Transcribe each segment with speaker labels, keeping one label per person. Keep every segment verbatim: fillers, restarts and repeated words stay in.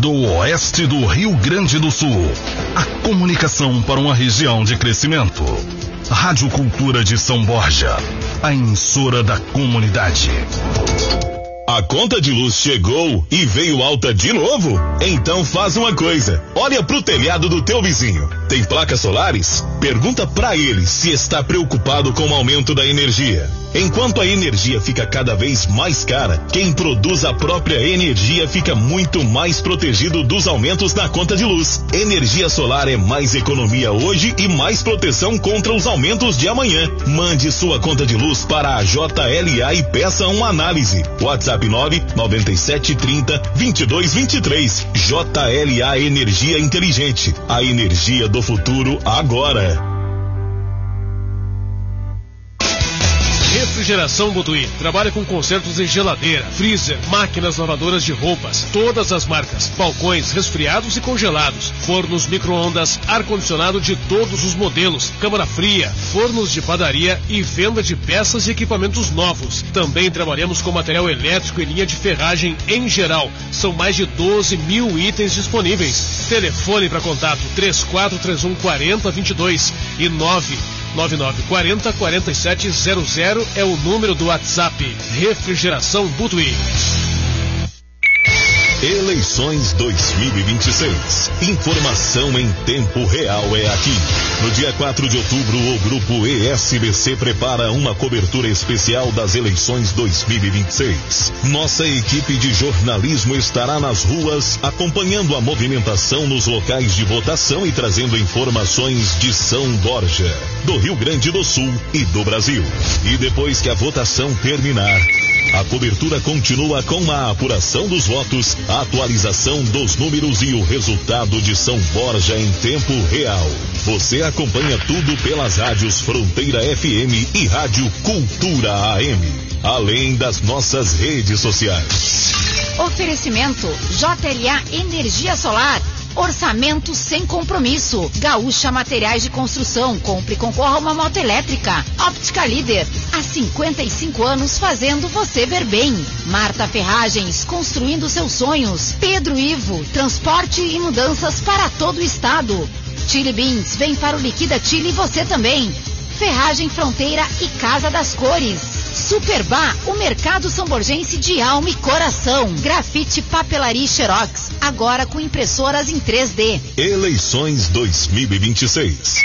Speaker 1: do oeste do Rio Grande do Sul. A comunicação para uma região de crescimento. Rádio Cultura de São Borja, a emissora da comunidade.
Speaker 2: A conta de luz chegou e veio alta de novo? Então faz uma coisa, olha pro telhado do teu vizinho. Tem placas solares? Pergunta pra ele se está preocupado com o aumento da energia. Enquanto a energia fica cada vez mais cara, quem produz a própria energia fica muito mais protegido dos aumentos na conta de luz. Energia solar é mais economia hoje e mais proteção contra os aumentos de amanhã. Mande sua conta de luz para a J L A e peça uma análise. WhatsApp nove nove sete três zero dois dois dois três. J L A Energia Inteligente. A energia do futuro agora.
Speaker 3: Refrigeração Butuí. Trabalha com consertos em geladeira, freezer, máquinas lavadoras de roupas, todas as marcas, balcões resfriados e congelados, fornos micro-ondas, ar-condicionado de todos os modelos, câmara fria, fornos de padaria e venda de peças e equipamentos novos. Também trabalhamos com material elétrico e linha de ferragem em geral. São mais de doze mil itens disponíveis. Telefone para contato três quatro três um quatro zero dois dois e nove nove nove quatro zero quatro sete zero zero é o número do WhatsApp. Refrigeração Butuí.
Speaker 2: Eleições dois mil e vinte e seis. Informação em tempo real é aqui. No dia quatro de outubro, o grupo E S B C prepara uma cobertura especial das eleições dois mil e vinte e seis. Nossa equipe de jornalismo estará nas ruas acompanhando a movimentação nos locais de votação e trazendo informações de São Borja, do Rio Grande do Sul e do Brasil. E depois que a votação terminar, a cobertura continua com a apuração dos votos, a atualização dos números e o resultado de São Borja em tempo real. Você acompanha tudo pelas rádios Fronteira F M e Rádio Cultura A M, além das nossas redes sociais.
Speaker 4: Oferecimento J L A Energia Solar. Orçamento sem compromisso. Gaúcha Materiais de Construção. Compre e concorra a uma moto elétrica. Óptica Líder. Há cinquenta e cinco anos fazendo você ver bem. Marta Ferragens. Construindo seus sonhos. Pedro Ivo. Transporte e mudanças para todo o estado. Chili Beans. Vem para o Liquida Chili você também. Ferragem Fronteira e Casa das Cores. Superbá, o mercado samborgense de alma e coração. Grafite, papelaria e xerox, agora com impressoras em três D.
Speaker 2: Eleições dois mil e vinte e seis.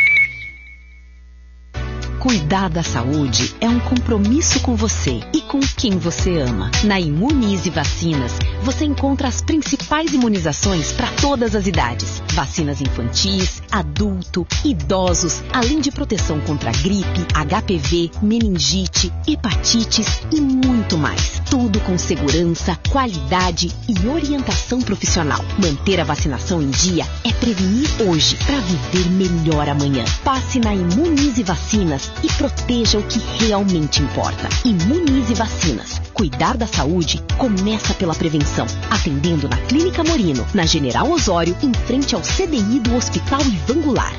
Speaker 5: Cuidar da saúde é um compromisso com você e com quem você ama. Na Imunize Vacinas, você encontra as principais imunizações para todas as idades. Vacinas infantis, adulto, idosos, além de proteção contra gripe, H P V, meningite, hepatites e muito mais. Tudo com segurança, qualidade e orientação profissional. Manter a vacinação em dia é prevenir hoje para viver melhor amanhã. Passe na Imunize Vacinas e proteja o que realmente importa. Imunize Vacinas. Cuidar da saúde começa pela prevenção. Atendendo na Clínica Morino, na General Osório, em frente ao C D I do Hospital Ivan Goulart.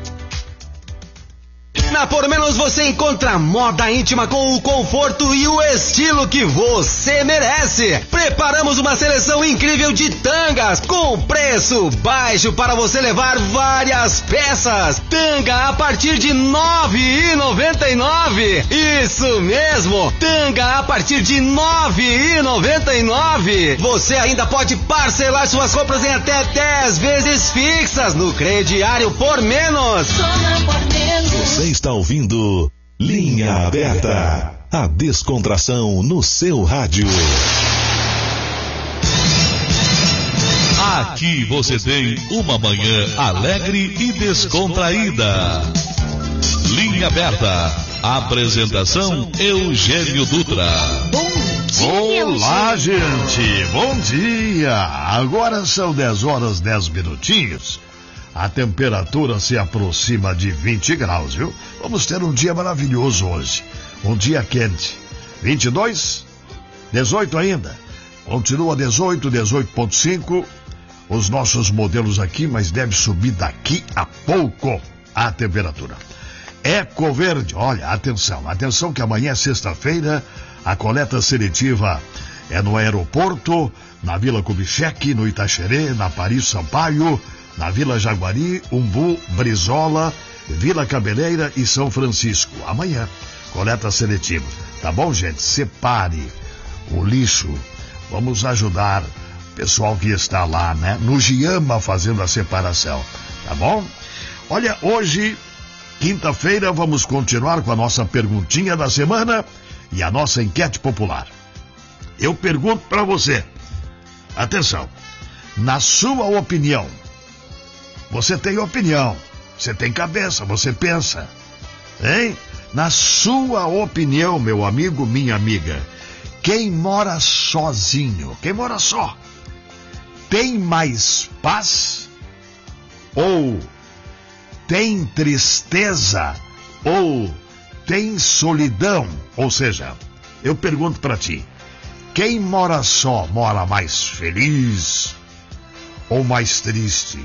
Speaker 6: Na Por Menos você encontra moda íntima com o conforto e o estilo que você merece. Preparamos uma seleção incrível de tangas com preço baixo para você levar várias peças. Tanga a partir de nove reais e noventa e nove centavos. Isso mesmo, tanga a partir de nove reais e noventa e nove centavos. Você ainda pode parcelar suas compras em até dez vezes fixas no crediário Por Menos.
Speaker 2: Você está ouvindo Linha Aberta, a descontração no seu rádio.
Speaker 7: Aqui você tem uma manhã alegre e descontraída. Linha Aberta, apresentação Eugênio Dutra.
Speaker 4: Bom dia,
Speaker 8: Olá, gente, bom dia. Agora são dez horas dez minutinhos. A temperatura se aproxima de vinte graus, viu? Vamos ter um dia maravilhoso hoje. Um dia quente. vinte e dois, dezoito ainda. Continua dezoito, dezoito ponto cinco. Os nossos modelos aqui, mas deve subir daqui a pouco a temperatura. Ecoverde, olha, atenção, atenção que amanhã é sexta-feira, a coleta seletiva É no aeroporto, na Vila Kubitschek, no Itaxerê, na Paris Sampaio, na Vila Jaguari, Umbu, Brizola, Vila Cabeleira e São Francisco. Amanhã, coleta seletiva. Tá bom, gente? Separe o lixo. Vamos ajudar o pessoal que está lá, né? No Giama fazendo a separação. Tá bom? Olha, hoje, quinta-feira, vamos continuar com a nossa perguntinha da semana e a nossa enquete popular. Eu pergunto para você. Atenção. Na sua opinião, você tem opinião, você tem cabeça, você pensa, hein? Na sua opinião, meu amigo, minha amiga, quem mora sozinho, quem mora só, tem mais paz? Ou tem tristeza? Ou tem solidão? Ou seja, eu pergunto para ti, quem mora só mora mais feliz ou mais triste?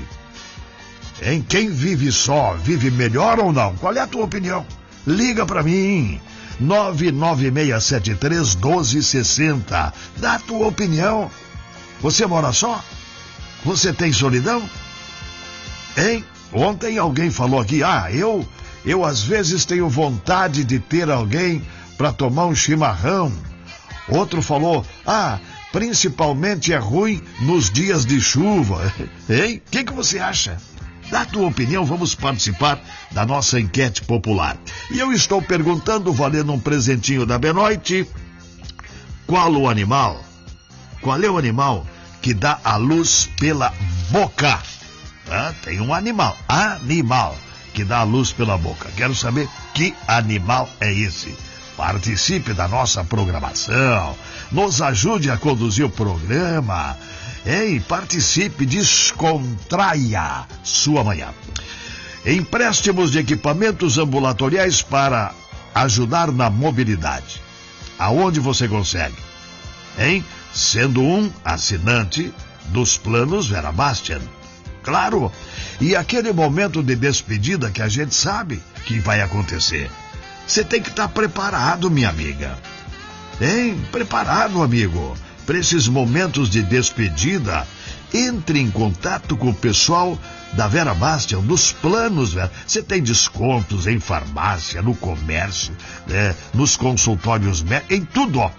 Speaker 8: Em quem vive só, vive melhor ou não? Qual é a tua opinião? Liga para mim, nove nove seis sete três um dois seis zero. Dá a tua opinião. Você mora só? Você tem solidão? Hein? Ontem alguém falou aqui, ah, eu, eu às vezes tenho vontade de ter alguém para tomar um chimarrão. Outro falou, ah, principalmente é ruim nos dias de chuva. Hein? O que, que você acha? Dá a tua opinião, vamos participar da nossa enquete popular. E eu estou perguntando, valendo um presentinho da Benoite, qual o animal, qual é o animal que dá a luz pela boca? Ah, tem um animal, animal, que dá a luz pela boca. Quero saber que animal é esse. Participe da nossa programação, nos ajude a conduzir o programa. Ei, participe, descontraia sua manhã. Empréstimos de equipamentos ambulatoriais para ajudar na mobilidade. Aonde você consegue? Hein? Sendo um assinante dos planos Vera Bastian. Claro, e aquele momento de despedida que a gente sabe que vai acontecer. Você tem que estar preparado, minha amiga. Hein? Preparado, amigo. Para esses momentos de despedida, entre em contato com o pessoal da Vera Bastian, dos planos, Vera. Você tem descontos em farmácia, no comércio, né, nos consultórios médicos, em tudo, ó.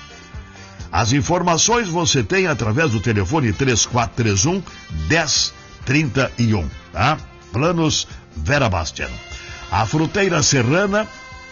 Speaker 8: As informações você tem através do telefone três quatro três um, um zero três um, tá? Planos Vera Bastian. A Fruteira Serrana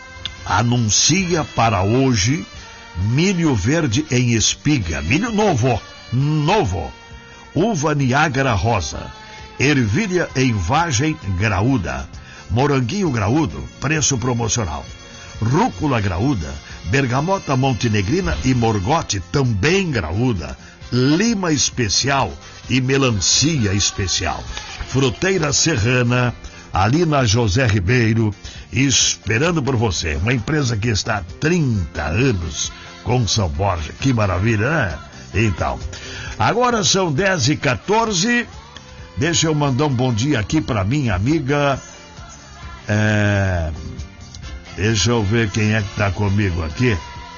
Speaker 8: anuncia para hoje milho verde em espiga, milho novo, novo, uva Niágara rosa, ervilha em vagem graúda, moranguinho graúdo, preço promocional, rúcula graúda, bergamota montenegrina e morgote também graúda, lima especial e melancia especial. Fruteira Serrana, ali na José Ribeiro, esperando por você. Uma empresa que está há trinta anos com São Borja. Que maravilha, né? Então, agora são dez e quatorze. Deixa eu mandar um bom dia aqui para minha amiga. É... Deixa eu ver quem é que está comigo aqui.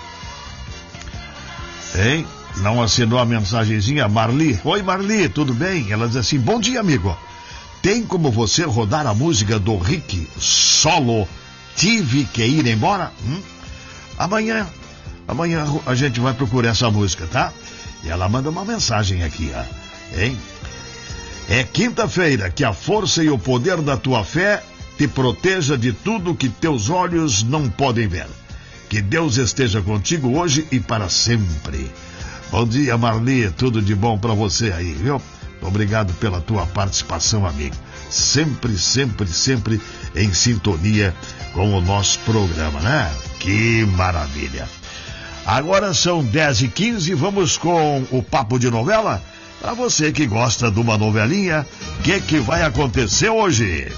Speaker 8: Hein? Não assinou a mensagenzinha? Marli. Oi, Marli, tudo bem? Ela diz assim, bom dia, amigo. Tem como você rodar a música do Rick Solo, Tive que ir embora? Hum? Amanhã, amanhã a gente vai procurar essa música, tá? E ela manda uma mensagem aqui, ó. Hein? É quinta-feira, que a força e o poder da tua fé te proteja de tudo que teus olhos não podem ver. Que Deus esteja contigo hoje e para sempre. Bom dia, Marli, tudo de bom pra você aí, viu? Obrigado pela tua participação, amigo. Sempre, sempre, sempre em sintonia com o nosso programa, né? Que maravilha. Agora são dez e quinze, vamos com o Papo de Novela. Para você que gosta de uma novelinha, o que que vai acontecer hoje?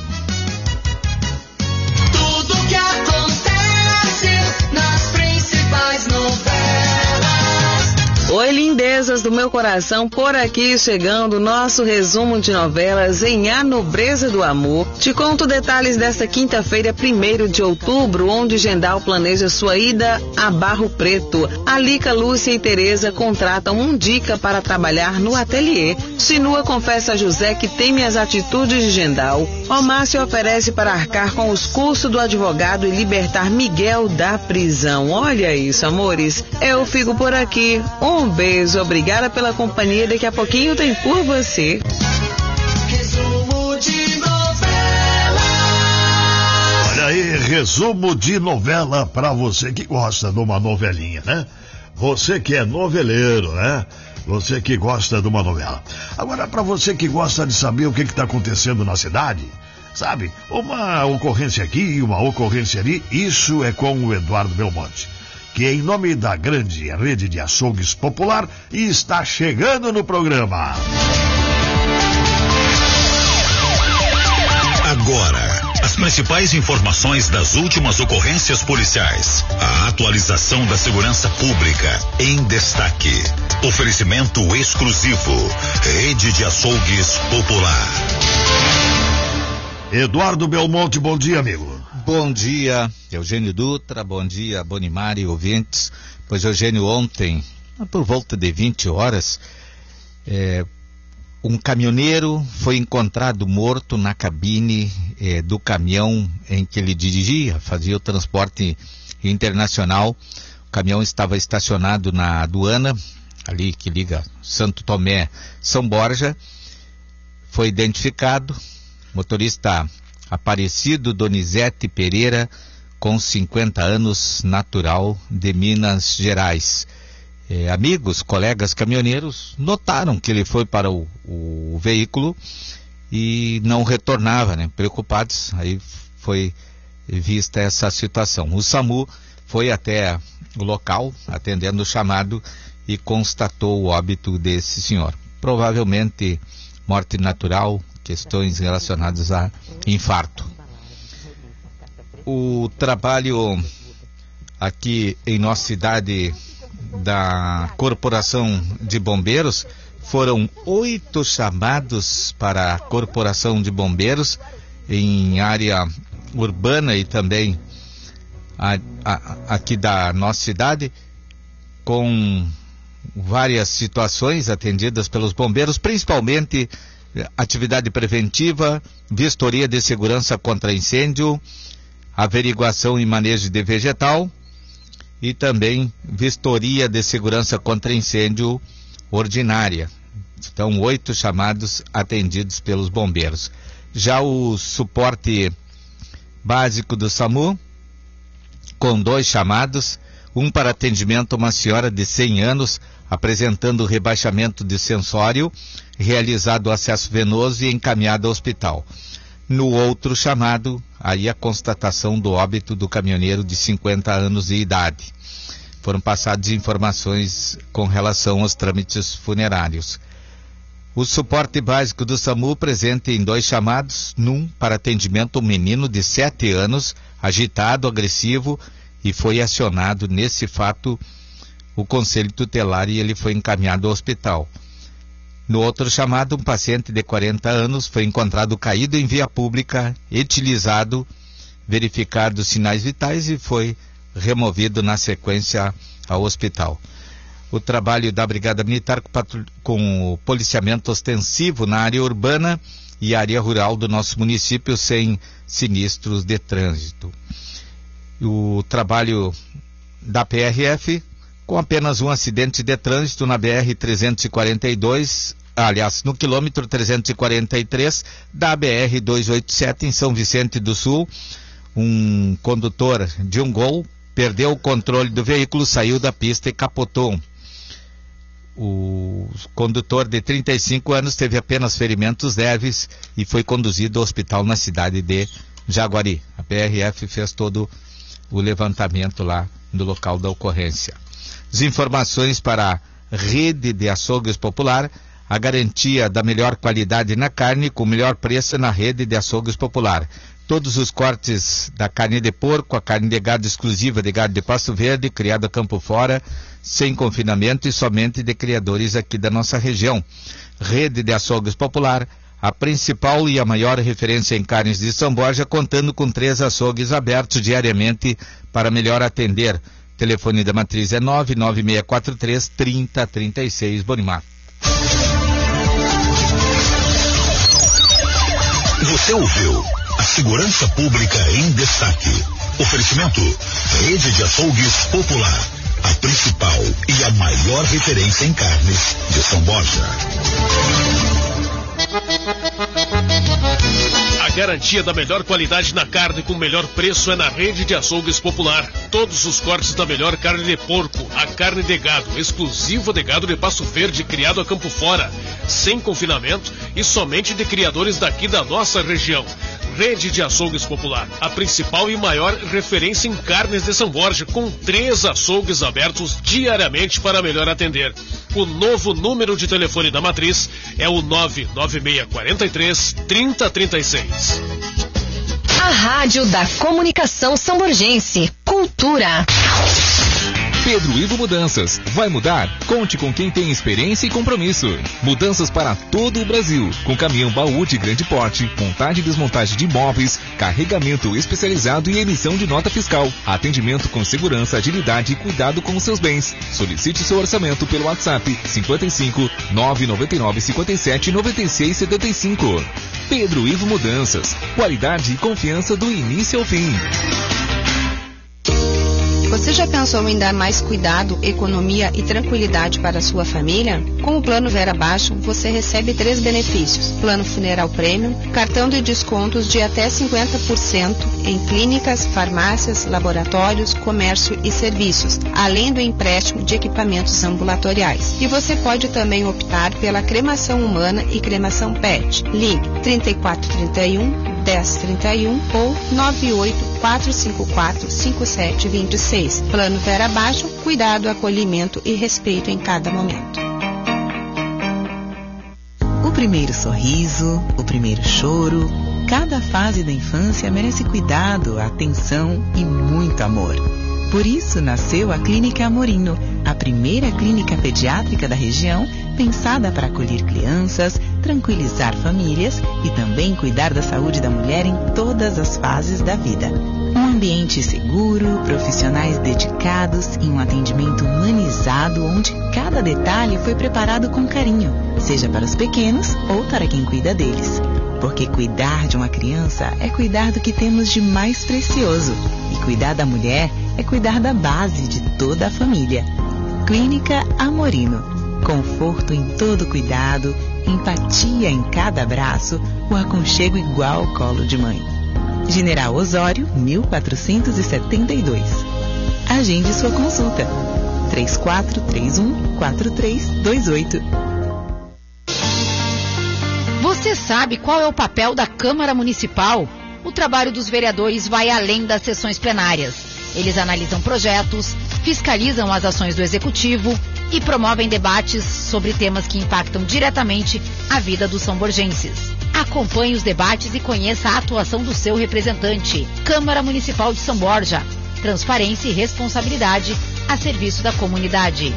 Speaker 9: Tudo que acontece nas principais novelas. Oi, lindezas do meu coração, por aqui chegando o nosso resumo de novelas em A Nobreza do Amor. Te conto detalhes desta quinta-feira, primeiro de outubro, onde Gendal planeja sua ida a Barro Preto. Alica, Lúcia e Tereza contratam um dica para trabalhar no ateliê. Chinua confessa a José que teme as atitudes de Gendal. Omar se oferece para arcar com os custos do advogado e libertar Miguel da prisão. Olha isso, amores. Eu fico por aqui. Um beijo, obrigada pela companhia. Daqui a pouquinho tem Por Você.
Speaker 8: Resumo de novela. Olha aí, resumo de novela pra você que gosta de uma novelinha, né? Você que é noveleiro, né? Você que gosta de uma novela. Agora, pra você que gosta de saber o que está acontecendo na cidade, sabe? Uma ocorrência aqui e uma ocorrência ali, isso é com o Eduardo Belmonte, que em nome da grande rede de açougues popular está chegando no programa.
Speaker 2: Agora, as principais informações das últimas ocorrências policiais. A atualização da segurança pública em destaque. Oferecimento exclusivo. Rede de açougues popular.
Speaker 8: Eduardo Belmonte, bom dia, amigo.
Speaker 10: Bom dia, Eugênio Dutra, bom dia, Bonimar e ouvintes. Pois, Eugênio, ontem, por volta de vinte horas, é, um caminhoneiro foi encontrado morto na cabine é, do caminhão em que ele dirigia, fazia o transporte internacional. O caminhão estava estacionado na aduana, ali que liga Santo Tomé, São Borja. Foi identificado, motorista Aparecido Donizete Pereira, com cinquenta anos, natural de Minas Gerais. É, amigos, colegas caminhoneiros notaram que ele foi para o, o veículo e não retornava, né? Preocupados, aí foi vista essa situação. O SAMU foi até o local, atendendo o chamado, e constatou o óbito desse senhor. Provavelmente morte natural, questões relacionadas a infarto. O trabalho aqui em nossa cidade da Corporação de Bombeiros, foram oito chamados para a Corporação de Bombeiros em área urbana e também a, a, aqui da nossa cidade, com várias situações atendidas pelos bombeiros, principalmente atividade preventiva, vistoria de segurança contra incêndio, averiguação e manejo de vegetal e também vistoria de segurança contra incêndio ordinária. Então, oito chamados atendidos pelos bombeiros. Já o suporte básico do SAMU, com dois chamados, um para atendimento a uma senhora de cem anos, apresentando rebaixamento de sensório, realizado acesso venoso e encaminhado ao hospital. No outro chamado, aí a constatação do óbito do caminhoneiro de cinquenta anos de idade. Foram passadas informações com relação aos trâmites funerários. O suporte básico do SAMU presente em dois chamados, num para atendimento a um menino de sete anos, agitado, agressivo, e foi acionado nesse fato o conselho tutelar e ele foi encaminhado ao hospital. No outro chamado, um paciente de quarenta anos foi encontrado caído em via pública, etilizado, verificado sinais vitais e foi removido na sequência ao hospital. O trabalho da Brigada Militar com, com o policiamento ostensivo na área urbana e área rural do nosso município sem sinistros de trânsito. O trabalho da P R F com apenas um acidente de trânsito na B R trezentos e quarenta e dois, aliás, no quilômetro trezentos e quarenta e três da B R duzentos e oitenta e sete em São Vicente do Sul. Um condutor de um Gol perdeu o controle do veículo, saiu da pista e capotou. O condutor de trinta e cinco anos teve apenas ferimentos leves e foi conduzido ao hospital na cidade de Jaguari. A P R F fez todo o levantamento lá no local da ocorrência. As informações para a Rede de Açougues Popular, A garantia da melhor qualidade na carne com o melhor preço na rede de açougues popular. Todos os cortes da carne de porco, a carne de gado exclusiva de gado de Passo Verde, criada a campo fora, sem confinamento e somente de criadores aqui da nossa região. Rede de açougues popular, a principal e a maior referência em carnes de São Borja, contando com três açougues abertos diariamente para melhor atender. Telefone da matriz é nove nove seis quatro três, três zero três seis, Bonimar.
Speaker 2: Você ouviu a segurança pública em destaque. Oferecimento Rede de Açougues Popular, a principal e a maior referência em carnes de São Borja.
Speaker 3: A garantia da melhor qualidade na carne com o melhor preço é na Rede de Açougues Popular. Todos os cortes da melhor carne de porco, a carne de gado, exclusiva de gado de Passo Verde, criado a campo fora, sem confinamento e somente de criadores daqui da nossa região. Rede de Açougues Popular, a principal e maior referência em carnes de São Borja, com três açougues abertos diariamente para melhor atender. O novo número de telefone da matriz é o nove nove seis quatro três, três zero três seis.
Speaker 11: A Rádio da Comunicação Samborgense. Cultura.
Speaker 12: Pedro Ivo Mudanças. Vai mudar? Conte com quem tem experiência e compromisso. Mudanças para todo o Brasil, com caminhão baú de grande porte, montagem e desmontagem de imóveis, carregamento especializado e emissão de nota fiscal. Atendimento com segurança, agilidade e cuidado com os seus bens. Solicite seu orçamento pelo WhatsApp cinquenta e cinco, nove nove nove, cinquenta e sete, noventa e seis, setenta e cinco. Pedro Ivo Mudanças. Qualidade e confiança do início ao fim.
Speaker 13: Você já pensou em dar mais cuidado, economia e tranquilidade para a sua família? Com o Plano Vera Baixo, você recebe três benefícios: Plano Funeral Premium, cartão de descontos de até cinquenta por cento em clínicas, farmácias, laboratórios, comércio e serviços, além do empréstimo de equipamentos ambulatoriais. E você pode também optar pela cremação humana e cremação P E T. Ligue trinta e quatro, trinta e um, dez, trinta e um ou nove oito quatro cinco quatro, cinco sete dois seis. Plano Vera Baixo, cuidado, acolhimento e respeito em cada momento.
Speaker 14: O primeiro sorriso, o primeiro choro, cada fase da infância merece cuidado, atenção e muito amor. Por isso nasceu a Clínica Amorino, a primeira clínica pediátrica da região, pensada para acolher crianças, tranquilizar famílias e também cuidar da saúde da mulher em todas as fases da vida. Um ambiente seguro, profissionais dedicados e um atendimento humanizado onde cada detalhe foi preparado com carinho, seja para os pequenos ou para quem cuida deles. Porque cuidar de uma criança é cuidar do que temos de mais precioso. E cuidar da mulher é cuidar da base de toda a família. Clínica Amorino. Conforto em todo cuidado, empatia em cada abraço, o aconchego igual ao colo de mãe. General Osório, mil quatrocentos e setenta e dois. Agende sua consulta. três quatro três um, quatro três dois oito.
Speaker 4: Você sabe qual é o papel da Câmara Municipal? O trabalho dos vereadores vai além das sessões plenárias. Eles analisam projetos, fiscalizam as ações do Executivo e promovem debates sobre temas que impactam diretamente a vida dos samborgenses. Acompanhe os debates e conheça a atuação do seu representante. Câmara Municipal de São Borja. Transparência e responsabilidade a serviço da comunidade.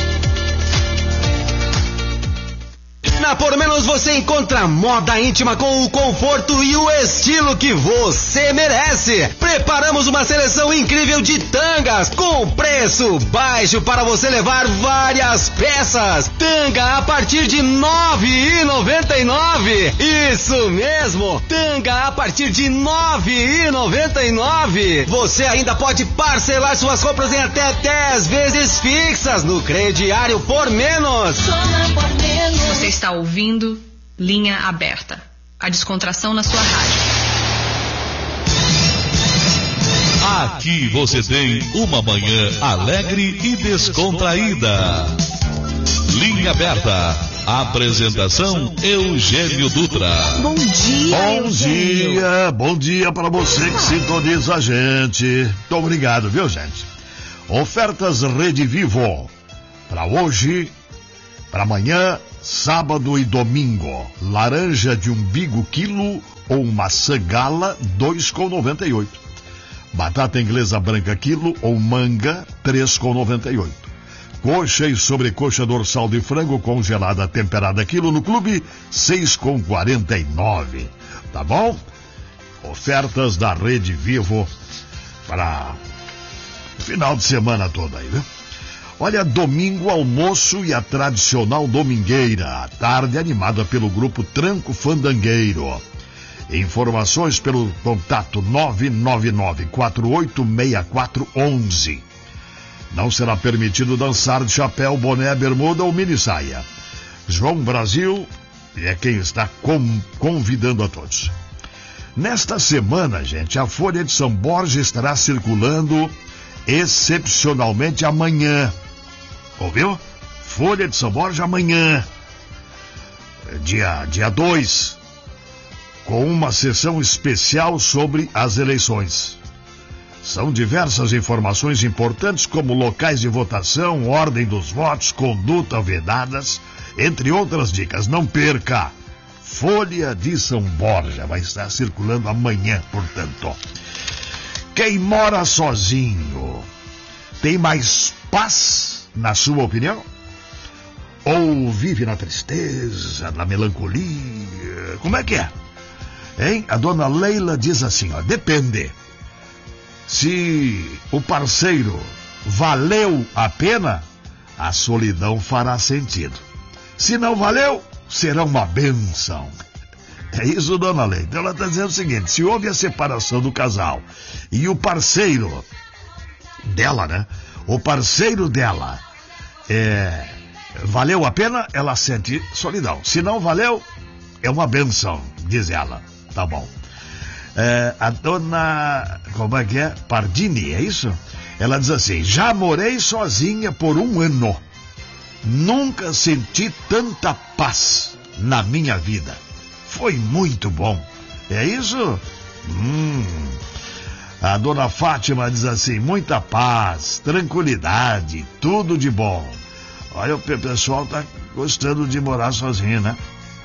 Speaker 6: Na Por Menos você encontra moda íntima com o conforto e o estilo que você merece. Preparamos uma seleção incrível de tangas com preço baixo para você levar várias peças. Tanga a partir de nove reais e noventa e nove centavos. Isso mesmo, tanga a partir de nove reais e noventa e nove centavos. Você ainda pode parcelar suas compras em até dez vezes fixas no crediário Por Menos.
Speaker 15: Você está ouvindo Linha Aberta, a descontração na sua rádio.
Speaker 7: Aqui você tem uma manhã alegre e descontraída. Linha Aberta. Apresentação Eugênio Dutra.
Speaker 14: Bom dia,
Speaker 8: Bom
Speaker 14: Eugênio.
Speaker 8: dia, bom dia para você que sintoniza a gente. Muito obrigado, viu, gente? Ofertas Rede Vivo. Para hoje, para amanhã Sábado e domingo, laranja de umbigo quilo ou maçã gala dois reais e noventa e oito centavos. Batata inglesa branca quilo ou manga três reais e noventa e oito centavos. Coxa e sobrecoxa dorsal de frango congelada temperada quilo no clube seis reais e quarenta e nove centavos. Tá bom? Ofertas da Rede Vivo para final de semana toda aí, viu? Olha, domingo almoço e a tradicional domingueira, à tarde animada pelo grupo Tranco Fandangueiro. Informações pelo contato nove nove nove, quatro oito seis quatro um um. Não será permitido dançar de chapéu, boné, bermuda ou mini saia. João Brasil é quem está com, convidando a todos. Nesta semana, gente, a Folha de São Borja estará circulando excepcionalmente amanhã. Ouviu? Folha de São Borja amanhã, dia dia dois, com uma sessão especial sobre as eleições. São diversas informações importantes, como locais de votação, ordem dos votos, conduta vedadas, entre outras dicas. Não perca! Folha de São Borja vai estar circulando amanhã, portanto. Quem mora sozinho tem mais paz, na sua opinião? Ou vive na tristeza, na melancolia? Como é que é? Hein? A dona Leila diz assim, ó, depende. Se o parceiro valeu a pena, a solidão fará sentido. Se não valeu, será uma bênção. É isso, dona Leila. Então ela está dizendo o seguinte, se houve a separação do casal e o parceiro dela, né? O parceiro dela é, valeu a pena, ela sente solidão. Se não valeu, é uma benção, diz ela. Tá bom. É, a dona, como é que é? Pardini, é isso? Ela diz assim, já morei sozinha por um ano. Nunca senti tanta paz na minha vida. Foi muito bom. É isso? Hum... A dona Fátima diz assim, muita paz, tranquilidade, tudo de bom. Olha, o pessoal tá gostando de morar sozinho, né?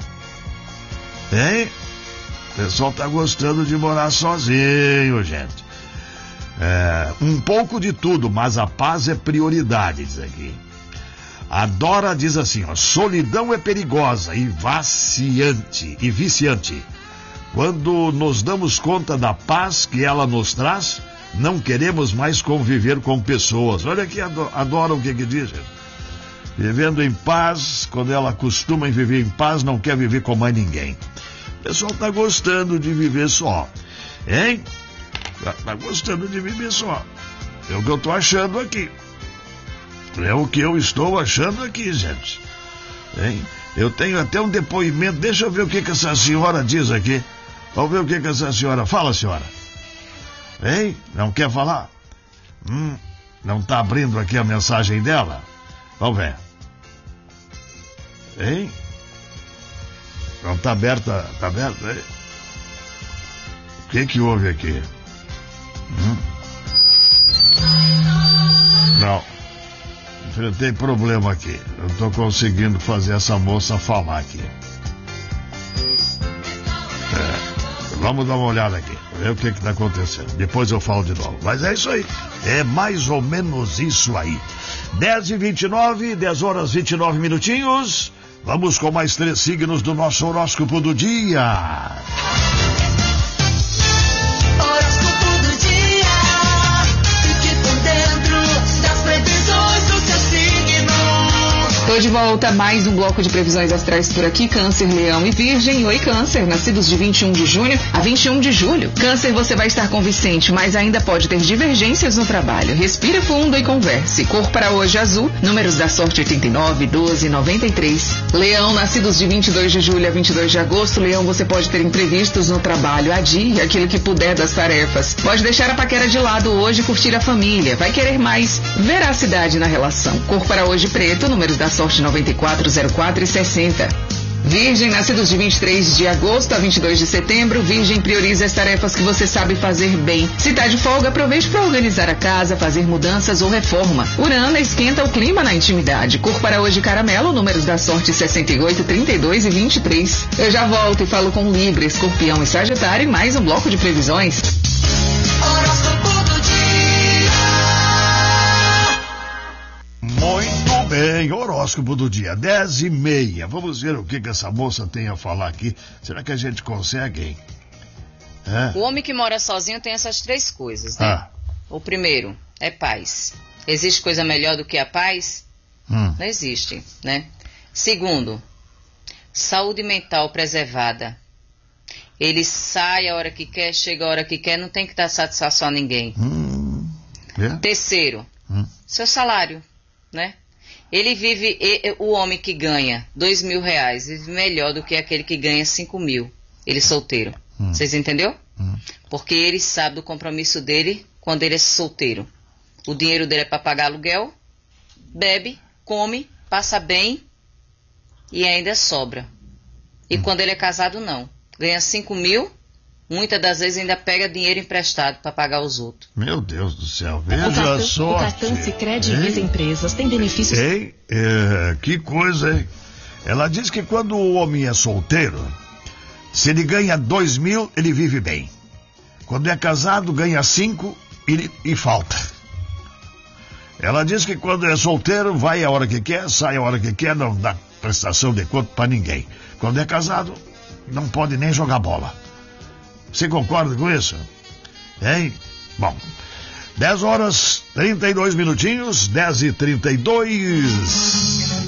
Speaker 8: Hein? O pessoal tá gostando de morar sozinho, gente. É, um pouco de tudo, mas a paz é prioridade, diz aqui. A Dora diz assim, ó, solidão é perigosa e vaciante, e viciante. Quando nos damos conta da paz que ela nos traz, não queremos mais conviver com pessoas. Olha aqui, adora o que que diz. Vivendo em paz, quando ela costuma viver em paz, não quer viver com mais ninguém. O pessoal está gostando de viver só. Hein? Está gostando de viver só. É o que eu estou achando aqui. É o que eu estou achando aqui, gente. Hein? Eu tenho até um depoimento. Deixa eu ver o que que essa senhora diz aqui. Vamos ver o que que essa senhora fala, senhora. Hein? Não quer falar? Hum, não está abrindo aqui a mensagem dela? Vamos ver. Hein? Não está aberta, está aberta, hein? O que que houve aqui? Hum? Não. Tem problema aqui. Eu estou conseguindo fazer essa moça falar aqui. É. Vamos dar uma olhada aqui, ver o que está acontecendo. Depois eu falo de novo. Mas é isso aí. É mais ou menos isso aí. dez e vinte e nove, dez horas e vinte e nove minutinhos. Vamos com mais três signos do nosso horóscopo do dia.
Speaker 16: Horóscopo do dia. Fique por dentro das previsões do seu signo.
Speaker 9: Tô de volta, mais um bloco de previsões astrais por aqui, Câncer, Leão e Virgem. Oi, Câncer, nascidos de vinte e um de junho a vinte e um de julho. Câncer, você vai estar convincente, mas ainda pode ter divergências no trabalho. Respire fundo e converse. Cor para hoje azul, números da sorte oitenta e nove, doze, noventa e três. Leão, nascidos de vinte e dois de julho a vinte e dois de agosto. Leão, você pode ter imprevistos no trabalho. Adie aquilo que puder das tarefas. Pode deixar a paquera de lado hoje e curtir a família. Vai querer mais veracidade na relação. Cor para hoje preto, números da sorte noventa e quatro, zero quatro e sessenta.
Speaker 17: Virgem, nascidos de vinte e três de agosto a vinte e dois de setembro, Virgem prioriza as tarefas que você sabe fazer bem. Se tá de folga, aproveite para organizar a casa, fazer mudanças ou reforma. Urano esquenta o clima na intimidade. Cor para hoje caramelo, números da sorte sessenta e oito, trinta e dois e vinte e três. Eu já volto e falo com Libra, Escorpião e Sagitário em mais um bloco de previsões.
Speaker 16: Horóscopo do dia.
Speaker 8: Muito bem, horóscopo do dia, dez e meia. Vamos ver o que, que essa moça tem a falar aqui. Será que a gente consegue, hein? É?
Speaker 18: O homem que mora sozinho tem essas três coisas, né?
Speaker 8: Ah.
Speaker 18: O primeiro é paz. Existe coisa melhor do que a paz?
Speaker 8: Hum.
Speaker 18: Não existe, né? Segundo, saúde mental preservada. Ele sai a hora que quer, chega a hora que quer, não tem que dar satisfação a ninguém.
Speaker 8: Hum. É?
Speaker 18: Terceiro,
Speaker 8: Hum.
Speaker 18: seu salário, né? Ele vive, e- o homem que ganha dois mil reais, vive melhor do que aquele que ganha cinco mil. Ele solteiro.
Speaker 8: Hum.
Speaker 18: Vocês entenderam?
Speaker 8: Hum.
Speaker 18: Porque ele sabe do compromisso dele quando ele é solteiro. O dinheiro dele é para pagar aluguel, bebe, come, passa bem e ainda sobra. E hum. quando ele é casado, não. Ganha cinco mil, muitas das vezes ainda pega dinheiro emprestado para pagar os outros.
Speaker 8: Meu Deus do céu,
Speaker 5: O
Speaker 8: veja
Speaker 5: cartão,
Speaker 8: só.
Speaker 5: o cartão Sicredi Visa Empresas tem benefícios.
Speaker 8: Ei, é, que coisa, hein? Ela diz que quando o homem é solteiro, se ele ganha dois mil, ele vive bem. Quando é casado, ganha cinco e, e falta. Ela diz que quando é solteiro, vai a hora que quer, sai a hora que quer, não dá prestação de conta para ninguém. Quando é casado, não pode nem jogar bola. Você concorda com isso? Hein? Bom, dez horas, trinta e dois minutinhos, dez e trinta e dois.